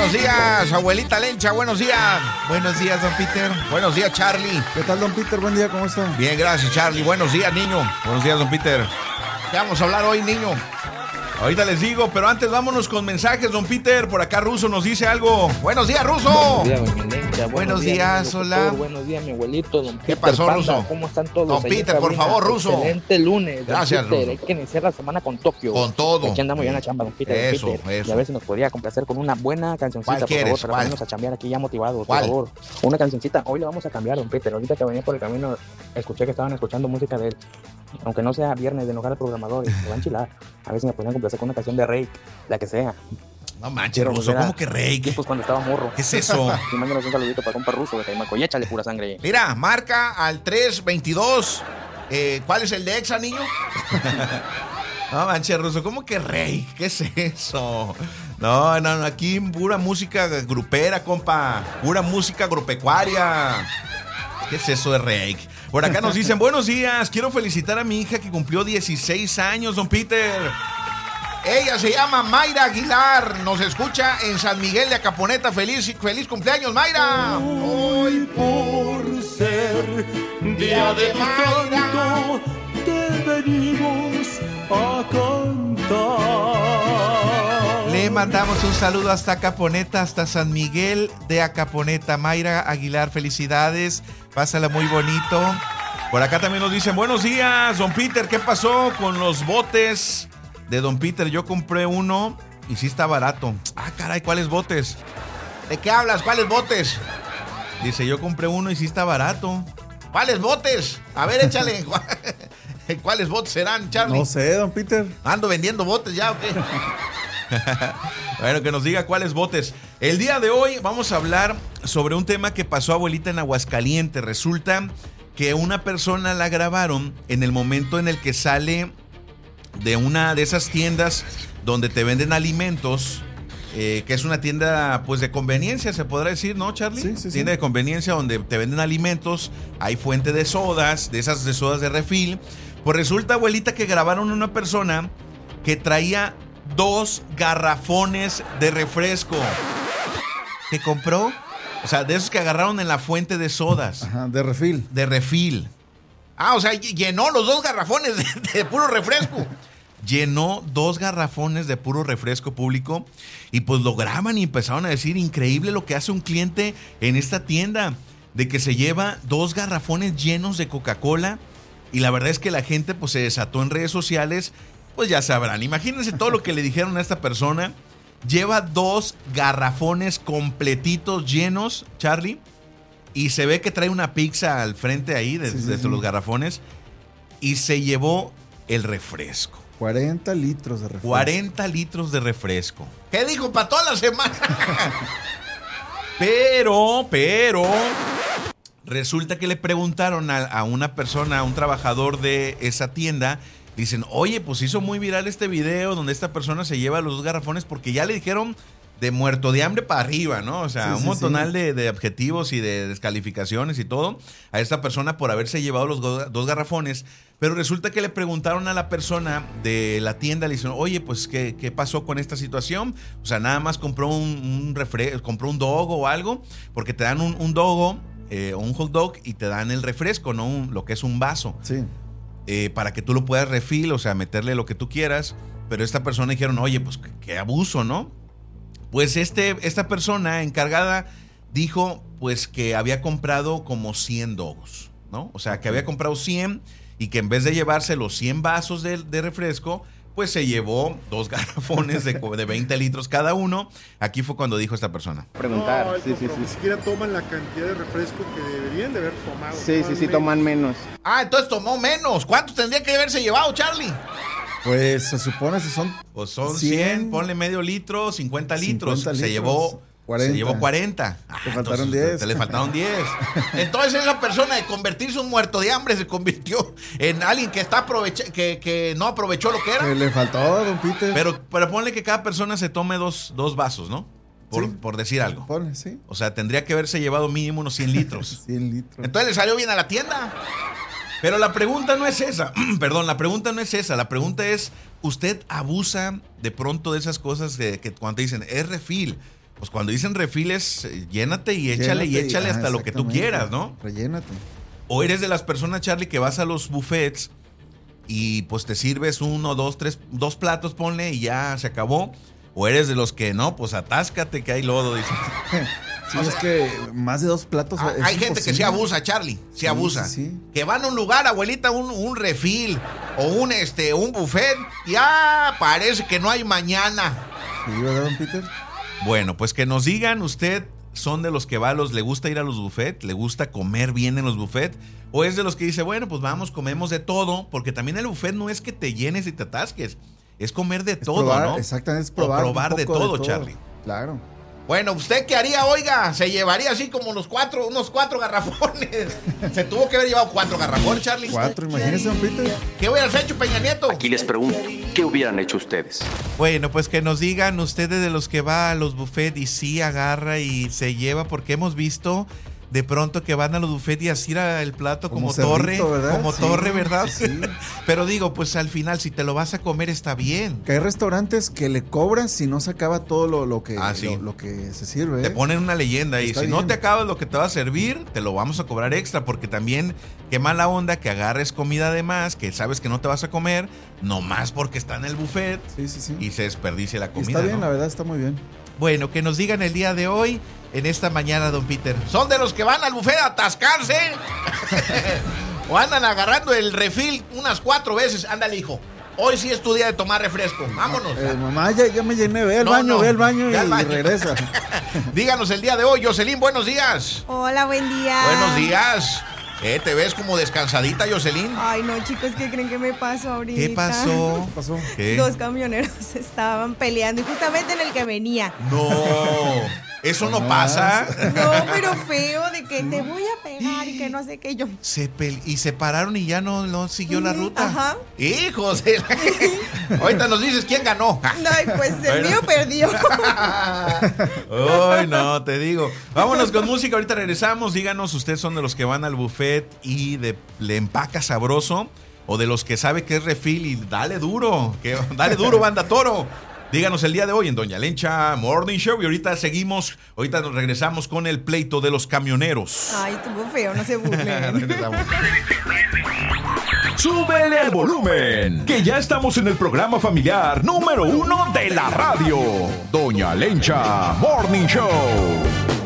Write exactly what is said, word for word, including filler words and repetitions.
Buenos días, abuelita Lencha, buenos días. Buenos días, don Peter. Buenos días, Charlie. ¿Qué tal, don Peter? Buen día, ¿cómo está? Bien, gracias, Charlie. Buenos días, niño. Buenos días, don Peter. ¿Qué vamos a hablar hoy, niño? Ahorita les digo, pero antes vámonos con mensajes, don Peter. Por acá Ruso nos dice algo. Buenos días, Ruso. Buenos días, doña Lencha. Buenos, Buenos días, días hola. Buenos días, mi abuelito, don Peter. ¿Qué pasó, Panda? Ruso? ¿Cómo están todos? Don Señor Peter, por Sabrina, favor, Ruso. Excelente lunes, don Gracias, Peter. Ruso. Hay que iniciar la semana con Tokio. Con todo. Aquí andamos ya en la chamba, don Peter. Eso, don Peter. eso. Y a ver si nos podría complacer con una buena cancioncita, ¿Cuál por quieres? favor, para ¿Cuál? ponernos a chambear aquí ya motivados, ¿Cuál? por favor. Una cancioncita. Hoy la vamos a cambiar, don Peter. Ahorita que venía por el camino, escuché que estaban escuchando música de él. Aunque no sea viernes de enojar al programador, y se va a enchilar. A ver si me podrían complacer con una canción de Rake, la que sea. No manches, Quiero Ruso, volver a ¿cómo que rey? ¿Qué, tiempos cuando estaba morro. qué es eso? Y mándanos un saludito para compa Ruso de Caimaco y échale pura sangre. Mira, marca al tres veintidós. Eh, ¿Cuál es el de Exa, niño? No manches, Ruso, ¿cómo que rey? ¿Qué es eso? No, no, no, aquí pura música grupera, compa. Pura música agropecuaria. ¿Qué es eso de rey? Por acá nos dicen, buenos días, quiero felicitar a mi hija que cumplió dieciséis años, don Peter. Ella se llama Mayra Aguilar, nos escucha en San Miguel de Acaponeta. Feliz, feliz cumpleaños, Mayra. Hoy por ser día de tu santo te venimos a cantar. Le mandamos un saludo hasta Acaponeta, hasta San Miguel de Acaponeta. Mayra Aguilar, felicidades, pásala muy bonito. Por acá también nos dicen, buenos días, don Peter, ¿qué pasó con los botes de don Peter? Yo compré uno y sí está barato. Ah, caray, ¿cuáles botes? ¿De qué hablas? ¿Cuáles botes? Dice, yo compré uno y sí está barato. ¿Cuáles botes? A ver, échale. ¿Cuáles botes serán, Charlie? No sé, don Peter. ¿Ando vendiendo botes ya o qué? Bueno, que nos diga cuáles botes. El día de hoy vamos a hablar sobre un tema que pasó, abuelita, en Aguascalientes. Resulta que una persona la grabaron en el momento en el que sale de una de esas tiendas donde te venden alimentos, eh, que es una tienda pues de conveniencia, se podrá decir, ¿no, Charlie? Sí, sí, sí. Tienda de conveniencia donde te venden alimentos, hay fuente de sodas, de esas de sodas de refil. Pues resulta, abuelita, que grabaron a una persona que traía dos garrafones de refresco. ¿Que compró? O sea, de esos que agarraron en la fuente de sodas. Ajá, de refil. De refil. Ah, o sea, llenó los dos garrafones de, de puro refresco. Llenó dos garrafones de puro refresco público y pues lo graban y empezaron a decir, increíble lo que hace un cliente en esta tienda, de que se lleva dos garrafones llenos de Coca-Cola, y la verdad es que la gente pues se desató en redes sociales, pues ya sabrán, imagínense todo lo que le dijeron a esta persona. Lleva dos garrafones completitos llenos, Charlie, y se ve que trae una pizza al frente ahí de, Sí, sí, desde sí. los garrafones, y se llevó el refresco. cuarenta litros de refresco. cuarenta litros de refresco. ¿Qué dijo? Para toda la semana. Pero, pero, resulta que le preguntaron a, a una persona, a un trabajador de esa tienda. Dicen, oye, pues hizo muy viral este video donde esta persona se lleva los dos garrafones, porque ya le dijeron de muerto de hambre para arriba, ¿no? O sea, Sí, un sí, montonal sí. de, de objetivos y de descalificaciones y todo a esta persona por haberse llevado los go- dos garrafones. Pero resulta que le preguntaron a la persona de la tienda, le dicen, oye, pues, ¿qué, qué pasó con esta situación? O sea, nada más compró un, un refresco, compró un dogo o algo, porque te dan un, un dogo, eh, un hot dog, y te dan el refresco, ¿no? Un- lo que es un vaso. Sí. Eh, para que tú lo puedas refil, o sea, meterle lo que tú quieras. Pero esta persona dijeron, oye, pues qué, qué abuso, ¿no? Pues este, esta persona encargada dijo pues que había comprado como cien dogos, ¿no? O sea, que había comprado cien y que en vez de llevarse los cien vasos de, de refresco, pues se llevó dos garrafones de, de veinte litros cada uno. Aquí fue cuando dijo esta persona. Preguntar, No, sí, no, sí, pero Ni sí. siquiera toman la cantidad de refresco que deberían de haber tomado. Sí, sí, sí, toman menos. Ah, entonces tomó menos. ¿Cuántos tendría que haberse llevado, Charlie? Pues se supone que son Pues son cien, cien, ponle medio litro, cincuenta litros. cincuenta Se litros, llevó cuarenta. Se llevó cuarenta. Ah, Te faltaron entonces, diez. Te le faltaron diez. Entonces esa persona de convertirse en un muerto de hambre se convirtió en alguien que está aprovecha que, que no aprovechó lo que era. que le faltó a don Peter. Pero, pero ponle que cada persona se tome dos, dos vasos, ¿no? Por, Sí. por decir algo. Pone, sí. O sea, tendría que haberse llevado mínimo unos cien litros. cien litros. Entonces le salió bien a la tienda. Pero la pregunta no es esa. Perdón, la pregunta no es esa. La pregunta es, ¿usted abusa de pronto de esas cosas que, que cuando te dicen es refil? Pues cuando dicen refiles, eh, llénate y échale y Llénate, échale ah, hasta lo que tú exactamente. quieras, ¿no? Rellénate. O eres de las personas, Charlie, que vas a los buffets y pues te sirves uno, dos, tres, dos platos, ponle y ya se acabó. O eres de los que no, pues atáscate que hay lodo, dice. Sí, es que más de dos platos. Ah, es hay gente que imposible. sí abusa, Charlie, sí, Sí, abusa. sí, sí. Que van a un lugar, abuelita, un, un refil o un este un buffet, y ah, parece que no hay mañana. Sí, ¿verdad, don Peter? Bueno, pues que nos digan, ¿usted son de los que va a los, le gusta ir a los buffets, le gusta comer bien en los buffets? ¿O es de los que dice, bueno, pues vamos, comemos de todo? Porque también el buffet no es que te llenes y te atasques, es comer de Es todo, probar, ¿no? Exactamente, es O probar. un probar de poco todo, Charlie. Claro. Bueno, ¿usted qué haría, oiga? Se llevaría así como unos cuatro, unos cuatro garrafones. Se tuvo que haber llevado cuatro garrafones, Charlie. Cuatro, imagínese, don Peter. ¿Qué hubieras hecho, Peña Nieto? Aquí les pregunto, ¿qué hubieran hecho ustedes? Bueno, pues que nos digan ustedes de los que va a los buffets y sí agarra y se lleva, porque hemos visto de pronto que van a los buffets y así era el plato como, Como cerrito, torre, ¿verdad? como Sí, torre, ¿verdad? sí, sí. Pero digo, pues al final si te lo vas a comer está bien. Que hay restaurantes que le cobran si no se acaba todo lo, lo que, Ah, sí. lo, lo que se sirve. Te ¿eh? ponen una leyenda ahí. Está Si no bien. te acabas lo que te va a servir, te lo vamos a cobrar extra. Porque también, qué mala onda que agarres comida de más, que sabes que no te vas a comer, nomás porque está en el buffet Sí, sí, sí. y se desperdicie la Y comida. está bien, ¿no? la verdad, está muy bien. Bueno, que nos digan el día de hoy, en esta mañana, don Peter. ¿Son de los que van al buffet a atascarse? ¿O andan agarrando el refil unas cuatro veces? Ándale, hijo. Hoy sí es tu día de tomar refresco. Vámonos. Eh, mamá, ya, ya me llené. Ve al No, baño, no. ve al baño y, Ve al baño. y regresa. Díganos el día de hoy. Jocelyn, buenos días. Hola, buen día. Buenos días. Eh, ¿Te ves como descansadita, Jocelyn? Ay, no, chicos, ¿qué creen que me pasó ahorita? ¿Qué pasó? ¿Qué pasó? ¿Qué? Dos camioneros estaban peleando y justamente en el que venía. No, eso no No pasa. No, pero feo, de que te voy a pegar y que no sé qué yo. Se pel- y se pararon y ya no, no siguió la Mm, ruta. Ajá. Hijos. de la- Ahorita nos dices quién ganó. Ay, pues el Bueno. mío perdió. Ay, no, te digo. Vámonos con música, ahorita regresamos. Díganos, ¿ustedes son de los que van al buffet y de, le empaca sabroso? ¿O de los que sabe que es refil y dale duro? Que, dale duro, banda toro. Díganos el día de hoy en Doña Lencha Morning Show. Y ahorita seguimos, ahorita nos regresamos con el pleito de los camioneros. Ay, estuvo feo, no se burlen. Regresamos. ¡Súbele al volumen! Que ya estamos en el programa familiar número uno de la radio. Doña Lencha Morning Show.